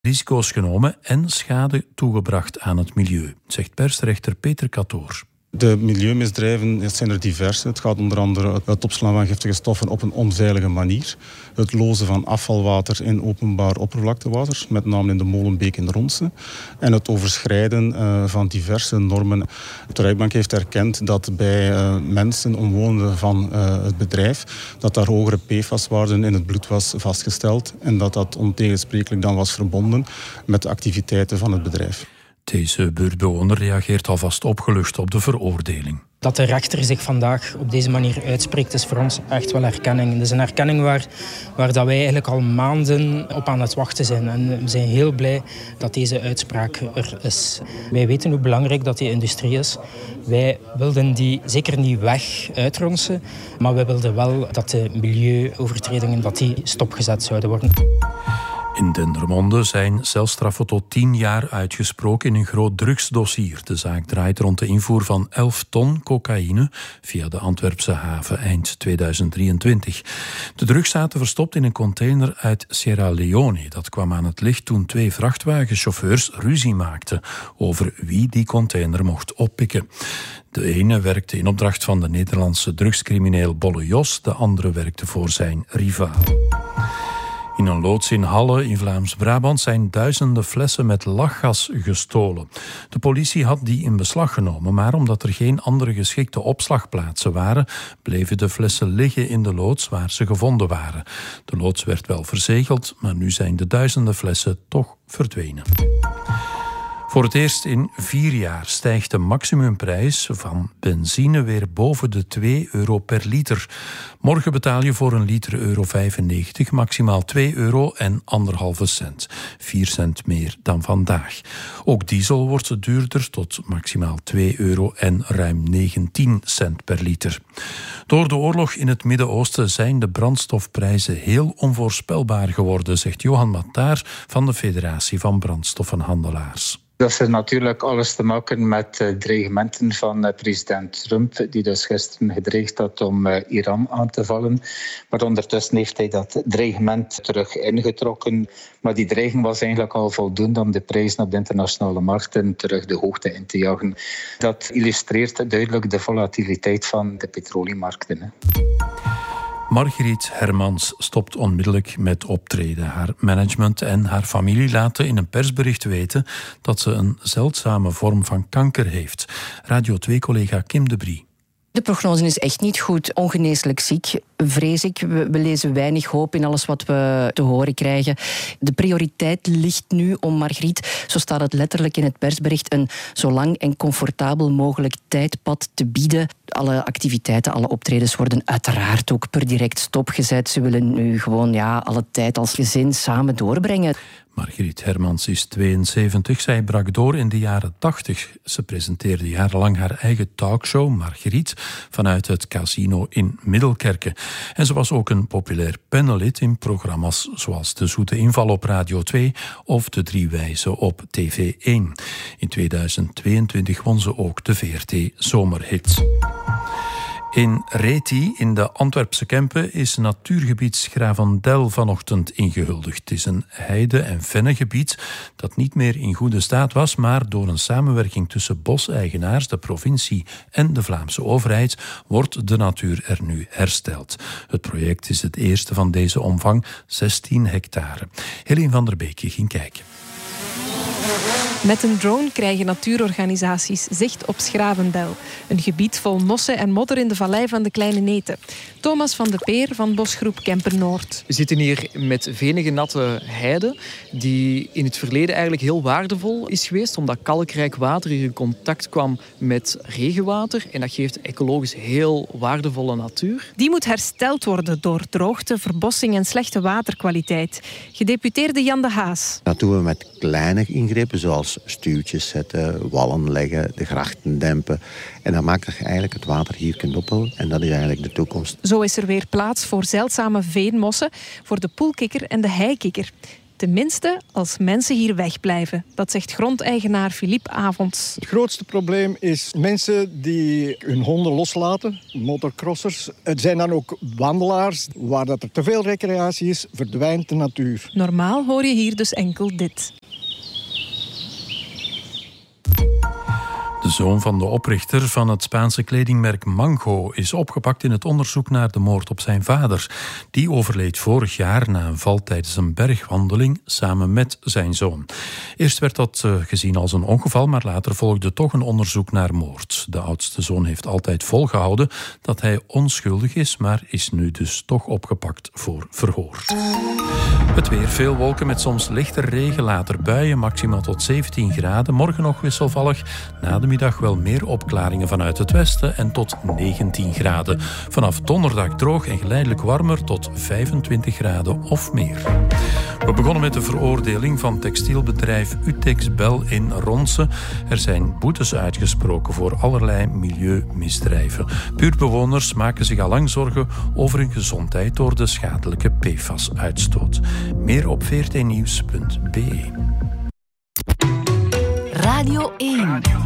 risico's genomen en schade toegebracht aan het milieu, zegt persrechter Peter Catoor. De milieumisdrijven zijn er diverse. Het gaat onder andere het opslaan van giftige stoffen op een onveilige manier. Het lozen van afvalwater in openbaar oppervlaktewater, met name in de Molenbeek in Ronse. En het overschrijden van diverse normen. De Rijksbank heeft erkend dat bij mensen, omwonenden van het bedrijf, dat daar hogere PFAS-waarden in het bloed was vastgesteld. En dat dat ontegensprekelijk dan was verbonden met de activiteiten van het bedrijf. Deze buurtbewoner reageert alvast opgelucht op de veroordeling. Dat de rechter zich vandaag op deze manier uitspreekt, is voor ons echt wel erkenning. Het is een erkenning waar dat wij eigenlijk al maanden op aan het wachten zijn. En we zijn heel blij dat deze uitspraak er is. Wij weten hoe belangrijk dat die industrie is. Wij wilden die zeker niet weg uitronsen, maar wij wilden wel dat de milieuovertredingen dat die stopgezet zouden worden. In Dendermonde zijn celstraffen tot 10 jaar uitgesproken in een groot drugsdossier. De zaak draait rond de invoer van 11 ton cocaïne via de Antwerpse haven eind 2023. De drugs zaten verstopt in een container uit Sierra Leone. Dat kwam aan het licht toen 2 vrachtwagenchauffeurs ruzie maakten over wie die container mocht oppikken. De ene werkte in opdracht van de Nederlandse drugscrimineel Bolle Jos, de andere werkte voor zijn rivaal. In een loods in Halle in Vlaams-Brabant zijn duizenden flessen met lachgas gestolen. De politie had die in beslag genomen, maar omdat er geen andere geschikte opslagplaatsen waren, bleven de flessen liggen in de loods waar ze gevonden waren. De loods werd wel verzegeld, maar nu zijn de duizenden flessen toch verdwenen. Voor het eerst in 4 jaar stijgt de maximumprijs van benzine weer boven de €2 per liter. Morgen betaal je voor een liter €1,95, maximaal €2 en 1,5 cent. 4 cent meer dan vandaag. Ook diesel wordt duurder tot maximaal €2 en ruim 19 cent per liter. Door de oorlog in het Midden-Oosten zijn de brandstofprijzen heel onvoorspelbaar geworden, zegt Johan Mattaar van de Federatie van Brandstoffenhandelaars. Dat heeft natuurlijk alles te maken met dreigementen van president Trump, die dus gisteren gedreigd had om Iran aan te vallen. Maar ondertussen heeft hij dat dreigement terug ingetrokken. Maar die dreiging was eigenlijk al voldoende om de prijzen op de internationale markten terug de hoogte in te jagen. Dat illustreert duidelijk de volatiliteit van de petroleummarkten. Margriet Hermans stopt onmiddellijk met optreden. Haar management en haar familie laten in een persbericht weten dat ze een zeldzame vorm van kanker heeft. Radio 2-collega Kim de Brie. De prognose is echt niet goed. Ongeneeslijk ziek, vrees ik. We lezen weinig hoop in alles wat we te horen krijgen. De prioriteit ligt nu om Margriet, zo staat het letterlijk in het persbericht, een zo lang en comfortabel mogelijk tijdpad te bieden. Alle activiteiten, alle optredens worden uiteraard ook per direct stopgezet. Ze willen nu gewoon alle tijd als gezin samen doorbrengen. Margriet Hermans is 72. Zij brak door in de jaren 80. Ze presenteerde jarenlang haar eigen talkshow, Margriet, vanuit het casino in Middelkerke. En ze was ook een populair panellid in programma's zoals De Zoete Inval op Radio 2 of De Drie Wijzen op TV1. In 2022 won ze ook de VRT Zomerhit. In Reti, in de Antwerpse Kempen, is natuurgebied Schravendel vanochtend ingehuldigd. Het is een heide- en vennengebied dat niet meer in goede staat was, maar door een samenwerking tussen boseigenaars, de provincie en de Vlaamse overheid wordt de natuur er nu hersteld. Het project is het eerste van deze omvang, 16 hectare. Helene van der Beek ging kijken. Met een drone krijgen natuurorganisaties zicht op Schravendel. Een gebied vol mossen en modder in de vallei van de Kleine Neten. Thomas van de Peer van bosgroep Kempen-Noord. We zitten hier met venige natte heide, die in het verleden eigenlijk heel waardevol is geweest, omdat kalkrijk water hier in contact kwam met regenwater. En dat geeft ecologisch heel waardevolle natuur. Die moet hersteld worden door droogte, verbossing en slechte waterkwaliteit. Gedeputeerde Jan de Haas. Dat doen we met kleine ingrepen, zoals stuwtjes zetten, wallen leggen, de grachten dempen. En dat maakt dat je eigenlijk het water hier kunt ophouden. En dat is eigenlijk de toekomst. Zo is er weer plaats voor zeldzame veenmossen, voor de poelkikker en de heikikker. Tenminste, als mensen hier wegblijven. Dat zegt grondeigenaar Philippe Avonds. Het grootste probleem is mensen die hun honden loslaten, motocrossers. Er zijn dan ook wandelaars. Waar dat er te veel recreatie is, verdwijnt de natuur. Normaal hoor je hier dus enkel dit. De zoon van de oprichter van het Spaanse kledingmerk Mango is opgepakt in het onderzoek naar de moord op zijn vader. Die overleed vorig jaar na een val tijdens een bergwandeling samen met zijn zoon. Eerst werd dat gezien als een ongeval, maar later volgde toch een onderzoek naar moord. De oudste zoon heeft altijd volgehouden dat hij onschuldig is, maar is nu dus toch opgepakt voor verhoor. Het weer, veel wolken met soms lichte regen, later buien, maximaal tot 17 graden. Morgen nog wisselvallig, na de middag wel meer opklaringen vanuit het westen en tot 19 graden. Vanaf donderdag droog en geleidelijk warmer tot 25 graden of meer. We begonnen met de veroordeling van textielbedrijf Utexbel in Ronse. Er zijn boetes uitgesproken voor allerlei milieumisdrijven. Buurtbewoners maken zich al lang zorgen over hun gezondheid door de schadelijke PFAS-uitstoot. Meer op vrtnieuws.be. Radio 1.